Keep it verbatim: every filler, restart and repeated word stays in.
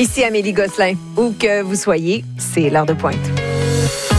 Ici Amélie Gosselin. Où que vous soyez, c'est l'heure de pointe.